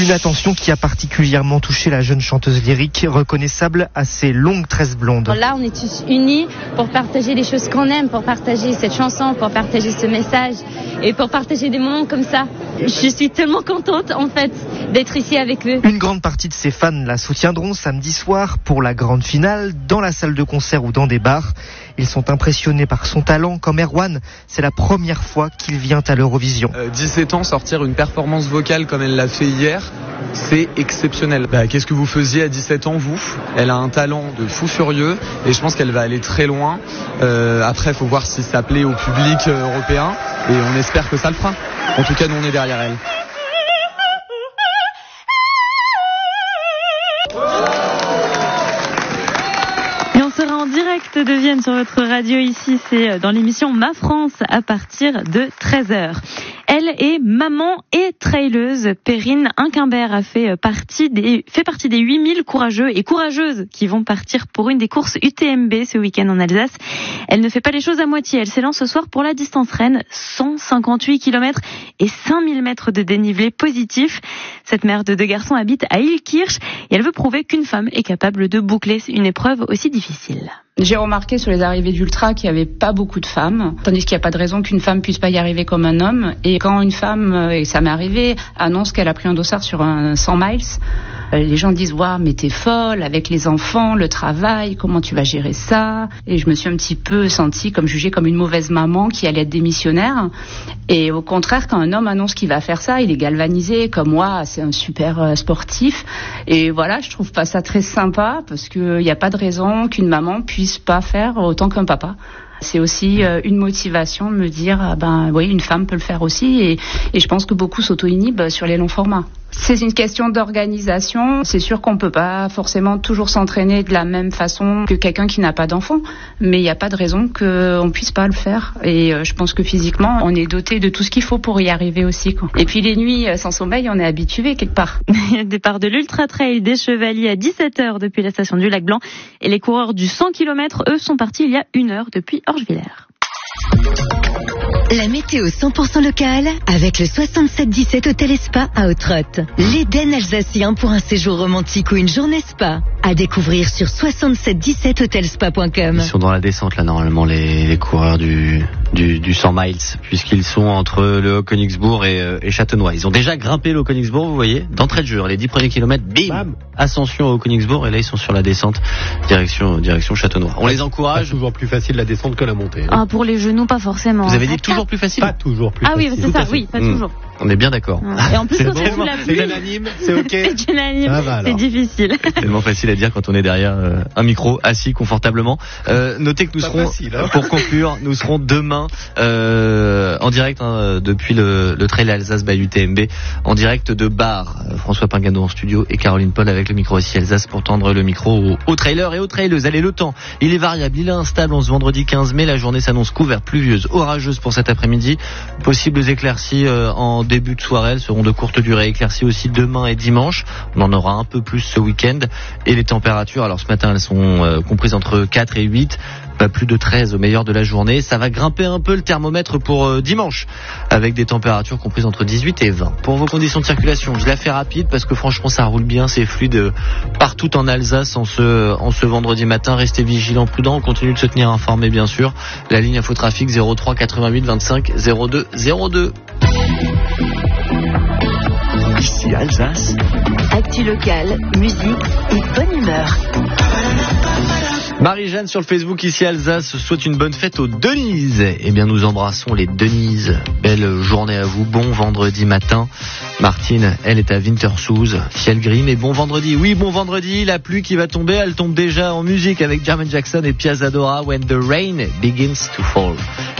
Une attention qui a particulièrement touché la jeune chanteuse lyrique, reconnaissable à ses longues tresses blondes. Là, on est tous unis pour partager les choses qu'on aime, pour partager cette chanson, pour partager ce message et pour partager des moments comme ça. Je suis tellement contente, en fait, d'être ici avec eux. Une grande partie de ses fans la soutiendront samedi soir pour la grande finale, dans la salle de concert ou dans des bars. Ils sont impressionnés par son talent. Comme Erwan, c'est la première fois qu'il vient à l'Eurovision. 17 ans, sortir une performance vocale comme elle l'a fait hier, c'est exceptionnel. Qu'est-ce que vous faisiez à 17 ans, vous ? Elle a un talent de fou furieux et je pense qu'elle va aller très loin. Après, il faut voir si ça plaît au public européen et on espère que ça le fera. En tout cas, nous, on est derrière elle. Direct de Vienne sur votre radio ici, c'est dans l'émission Ma France à partir de 13h. Elle est maman et traileuse. Perrine Inquimbert a fait partie des 8000 courageux et courageuses qui vont partir pour une des courses UTMB ce week-end en Alsace. Elle ne fait pas les choses à moitié. Elle s'élance ce soir pour la distance Rennes, 158 km et 5000 mètres de dénivelé positif. Cette mère de 2 garçons habite à Illkirch et elle veut prouver qu'une femme est capable de boucler une épreuve aussi difficile. J'ai remarqué sur les arrivées d'ultra qu'il n'y avait pas beaucoup de femmes, tandis qu'il n'y a pas de raison qu'une femme puisse pas y arriver comme un homme. Et quand une femme, et ça m'est arrivé, annonce qu'elle a pris un dossard sur un 100 miles, les gens disent « Waouh, mais t'es folle, avec les enfants, le travail, comment tu vas gérer ça ?» Et je me suis un petit peu sentie jugée comme une mauvaise maman qui allait être démissionnaire. Et au contraire, quand un homme annonce qu'il va faire ça, il est galvanisé, comme moi, c'est un super sportif. Et voilà, je trouve pas ça très sympa, parce qu'il n'y a pas de raison qu'une maman puisse pas faire autant qu'un papa. C'est aussi une motivation de me dire oui, une femme peut le faire aussi et je pense que beaucoup s'auto-inhibent sur les longs formats. C'est une question d'organisation. C'est sûr qu'on peut pas forcément toujours s'entraîner de la même façon que quelqu'un qui n'a pas d'enfant, mais il n'y a pas de raison qu'on puisse pas le faire. Et je pense que physiquement, on est doté de tout ce qu'il faut pour y arriver aussi, quoi. Et puis les nuits sans sommeil, on est habitué quelque part. Départ de l'Ultra Trail des Chevaliers à 17h depuis la station du Lac Blanc. Et les coureurs du 100 km, eux, sont partis il y a 1 heure depuis Orgevillers. La météo 100% locale avec le 6717 Hôtel et Spa à Autrotte. L'Éden alsacien pour un séjour romantique ou une journée spa. À découvrir sur 6717hotelspa.com. Ils sont dans la descente là normalement les coureurs du 100 miles puisqu'ils sont entre le Haut-Königsbourg et Châtenois. Ils ont déjà grimpé le Haut-Königsbourg, vous voyez, d'entrée de jeu. Les 10 premiers kilomètres, bim, ascension au Haut-Königsbourg et là ils sont sur la descente direction Châtenois. On les encourage. C'est toujours plus facile la descente que la montée. Ah, pour les genoux, pas forcément. Vous avez dit toujours plus facile ? Pas toujours plus facile. Ah oui, c'est ça, oui, pas toujours. On est bien d'accord. Et en plus, quand c'est sous la pluie, c'est unanime, c'est ok. C'est unanime, c'est difficile. C'est tellement facile à dire quand on est derrière un micro, assis confortablement. Notez que nous serons, pour conclure, nous serons demain en direct depuis le Trail Alsace by UTMB, en direct de Bar. François Pingano en studio et Caroline Paul avec le micro ici Alsace pour tendre le micro aux trailers et aux traileuses. Allez, le temps, il est variable, il est instable en ce vendredi 15 mai. La journée s'annonce couverte, pluvieuse, orageuse pour cet après-midi. Possibles éclaircies en début de soirée, elles seront de courte durée, éclaircies aussi demain et dimanche. On en aura un peu plus ce week-end. Et les températures, alors ce matin, elles sont comprises entre 4 et 8. Pas plus de 13 au meilleur de la journée. Ça va grimper un peu le thermomètre pour dimanche, avec des températures comprises entre 18 et 20. Pour vos conditions de circulation, je la fais rapide parce que franchement ça roule bien, c'est fluide partout en Alsace en ce vendredi matin. Restez vigilants, prudents, on continue de se tenir informés bien sûr. La ligne infotrafic 03 88 25 02 02. Ici Alsace. Actu locale, musique et bonne humeur. Marie-Jeanne sur le Facebook ici Alsace souhaite une bonne fête aux Denises. Eh bien nous embrassons les Denises. Belle journée à vous, bon vendredi matin. Martine, elle est à Wintersoos, ciel gris mais bon vendredi. Oui, bon vendredi, la pluie qui va tomber, elle tombe déjà en musique avec Jermaine Jackson et Piazza Dora, When the Rain Begins to Fall.